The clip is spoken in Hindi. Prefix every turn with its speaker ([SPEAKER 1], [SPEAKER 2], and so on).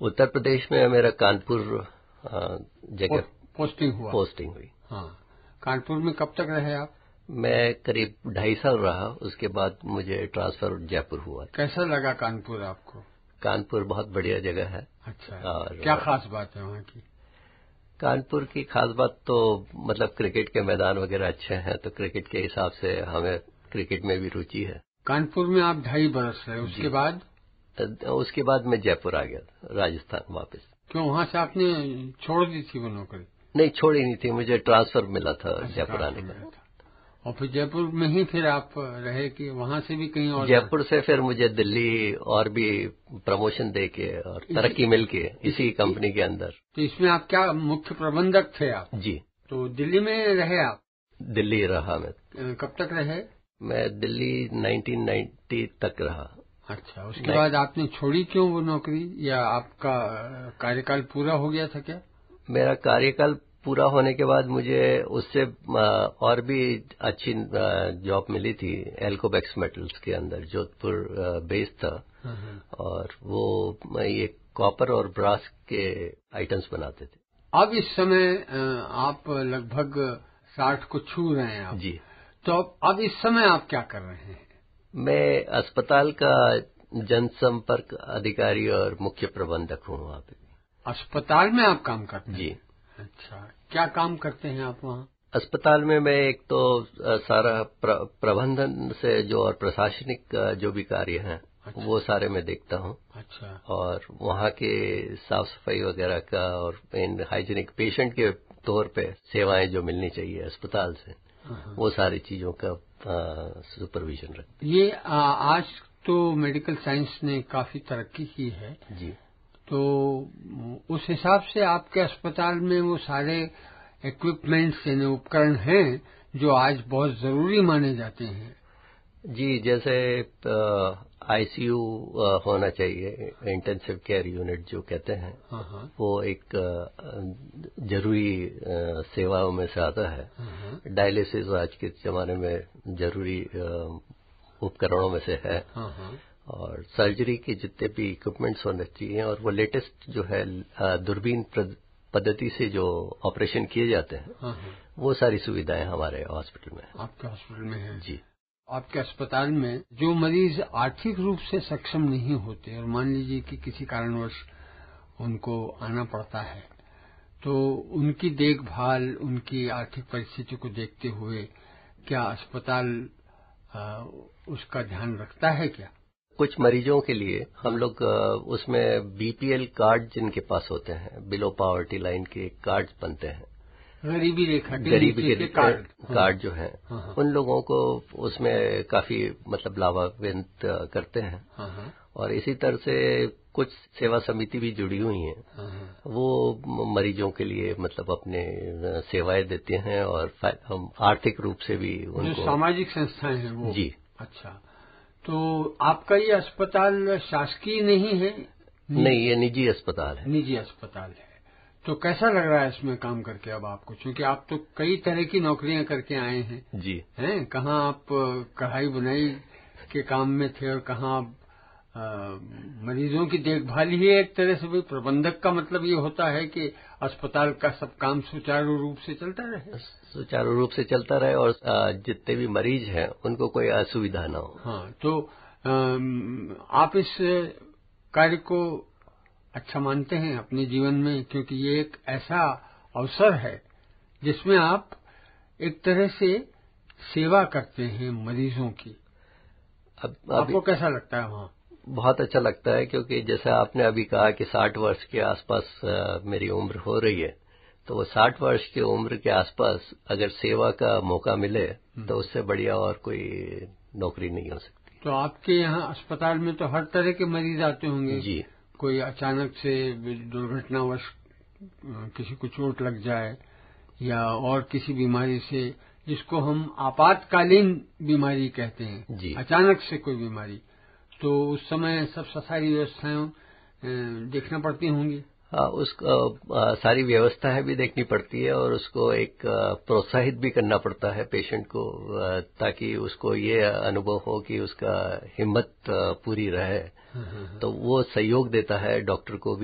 [SPEAKER 1] उत्तर प्रदेश में मेरा कानपुर जगह
[SPEAKER 2] पोस्टिंग हुई। हाँ, कानपुर में कब तक रहे आप?
[SPEAKER 1] मैं करीब 2.5 साल रहा। उसके बाद मुझे ट्रांसफर जयपुर हुआ।
[SPEAKER 2] कैसा लगा कानपुर आपको?
[SPEAKER 1] कानपुर बहुत बढ़िया जगह है।
[SPEAKER 2] अच्छा, और क्या खास बात है वहाँ की?
[SPEAKER 1] कानपुर की खास बात तो मतलब क्रिकेट के मैदान वगैरह अच्छे हैं, तो क्रिकेट के हिसाब से हमें क्रिकेट में भी रुचि है।
[SPEAKER 2] कानपुर में आप 2.5 बरस रहे, उसके बाद
[SPEAKER 1] मैं जयपुर आ गया, राजस्थान वापस।
[SPEAKER 2] क्यों, वहाँ से आपने छोड़ दी थी वो नौकरी?
[SPEAKER 1] नहीं, छोड़ी नहीं थी, मुझे ट्रांसफर मिला था जयपुर आने का।
[SPEAKER 2] और फिर जयपुर में ही फिर आप रहे कि वहाँ से भी कहीं और?
[SPEAKER 1] जयपुर से फिर मुझे दिल्ली और भी प्रमोशन देके और तरक्की मिलके इसी कंपनी के अंदर।
[SPEAKER 2] तो इसमें आप क्या मुख्य प्रबंधक थे आप?
[SPEAKER 1] जी।
[SPEAKER 2] तो दिल्ली में रहे आप?
[SPEAKER 1] दिल्ली रहा मैं।
[SPEAKER 2] कब तक रहे?
[SPEAKER 1] मैं दिल्ली 1990 तक रहा।
[SPEAKER 2] अच्छा, उसके बाद आपने छोड़ी क्यों वो नौकरी, या आपका कार्यकाल पूरा हो गया था क्या?
[SPEAKER 1] मेरा कार्यकाल पूरा होने के बाद मुझे उससे और भी अच्छी जॉब मिली थी एल्कोबैक्स मेटल्स के अंदर, जोधपुर बेस था। और वो ये कॉपर और ब्रास के आइटम्स बनाते थे।
[SPEAKER 2] अब इस समय आप लगभग 60 को छू रहे हैं आप।
[SPEAKER 1] जी।
[SPEAKER 2] तो अब इस समय आप क्या कर रहे हैं?
[SPEAKER 1] मैं अस्पताल का जनसंपर्क अधिकारी और मुख्य प्रबंधक हूँ वहाँ पे।
[SPEAKER 2] अस्पताल में आप काम करते हैं?
[SPEAKER 1] जी।
[SPEAKER 2] अच्छा, क्या काम करते हैं आप वहाँ?
[SPEAKER 1] अस्पताल में मैं एक तो सारा प्रबंधन से जो और प्रशासनिक जो भी कार्य हैं। अच्छा। वो सारे मैं देखता हूँ।
[SPEAKER 2] अच्छा।
[SPEAKER 1] और वहाँ के साफ सफाई वगैरह का और हाइजीनिक पेशेंट के तौर पे सेवाएं जो मिलनी चाहिए अस्पताल से, वो सारी चीजों का सुपरविजन रखते।
[SPEAKER 2] ये आज तो मेडिकल साइंस ने काफी तरक्की की है।
[SPEAKER 1] जी।
[SPEAKER 2] तो उस हिसाब से आपके अस्पताल में वो सारे इक्विपमेंट्स यानी उपकरण हैं जो आज बहुत जरूरी माने जाते हैं।
[SPEAKER 1] जी, जैसे आईसीयू होना चाहिए, इंटेंसिव केयर यूनिट जो कहते हैं। वो एक जरूरी सेवाओं में से आता है। डायलिसिस आज के जमाने में जरूरी उपकरणों में से है। और सर्जरी के जितने भी इक्विपमेंट्स होने चाहिए, और वो लेटेस्ट जो है दूरबीन पद्धति से जो ऑपरेशन किए जाते हैं, वो सारी सुविधाएं हमारे हॉस्पिटल में।
[SPEAKER 2] आपके हॉस्पिटल में है?
[SPEAKER 1] जी।
[SPEAKER 2] आपके अस्पताल में जो मरीज आर्थिक रूप से सक्षम नहीं होते और मान लीजिए कि किसी कारणवश उनको आना पड़ता है, तो उनकी देखभाल, उनकी आर्थिक परिस्थिति को देखते हुए क्या अस्पताल उसका ध्यान रखता है क्या?
[SPEAKER 1] कुछ मरीजों के लिए हम लोग उसमें बीपीएल कार्ड जिनके पास होते हैं, बिलो पॉवर्टी लाइन के कार्ड बनते हैं,
[SPEAKER 2] गरीबी रेखा
[SPEAKER 1] के कार्ड जो है, उन लोगों को उसमें काफी मतलब लाभान्वित करते हैं। और इसी तरह से कुछ सेवा समिति भी जुड़ी हुई हैं, वो मरीजों के लिए मतलब अपने सेवाएं देते हैं और हम आर्थिक रूप से भी उनको।
[SPEAKER 2] जो सामाजिक संस्थाएं हैं वो?
[SPEAKER 1] जी।
[SPEAKER 2] अच्छा, तो आपका ये अस्पताल शासकीय नहीं है?
[SPEAKER 1] नहीं, ये निजी अस्पताल है।
[SPEAKER 2] निजी अस्पताल है। तो कैसा लग रहा है इसमें काम करके अब आपको, क्योंकि आप तो कई तरह की नौकरियां करके आए हैं?
[SPEAKER 1] जी।
[SPEAKER 2] हैं, कहाँ आप कढ़ाई बुनाई के काम में थे और कहाँ मरीजों की देखभाल ही एक तरह से। भी प्रबंधक का मतलब ये होता है कि अस्पताल का सब काम सुचारू रूप से चलता रहे।
[SPEAKER 1] सुचारू रूप से चलता रहे और जितने भी मरीज हैं उनको कोई असुविधा ना हो।
[SPEAKER 2] हाँ, तो आप इस कार्य को अच्छा मानते हैं अपने जीवन में, क्योंकि ये एक ऐसा अवसर है जिसमें आप एक तरह से सेवा करते हैं मरीजों की। आपको कैसा लगता है वहाँ?
[SPEAKER 1] बहुत अच्छा लगता है, क्योंकि जैसे आपने अभी कहा कि 60 वर्ष के आसपास मेरी उम्र हो रही है, तो वो 60 वर्ष की उम्र के आसपास अगर सेवा का मौका मिले तो उससे बढ़िया और कोई नौकरी नहीं हो सकती।
[SPEAKER 2] तो आपके यहाँ अस्पताल में तो हर तरह के मरीज आते होंगे?
[SPEAKER 1] जी।
[SPEAKER 2] कोई अचानक से दुर्घटनावश किसी को चोट लग जाए या और किसी बीमारी से, जिसको हम आपातकालीन बीमारी कहते हैं।
[SPEAKER 1] जी।
[SPEAKER 2] अचानक से कोई बीमारी, तो उस समय सब सारी व्यवस्थाएं देखना पड़ती होंगी।
[SPEAKER 1] हाँ, उसको सारी व्यवस्थाएं भी देखनी पड़ती है और उसको एक प्रोत्साहित भी करना पड़ता है पेशेंट को, ताकि उसको ये अनुभव हो कि उसका हिम्मत पूरी रहे। तो वो सहयोग देता है डॉक्टर को भी।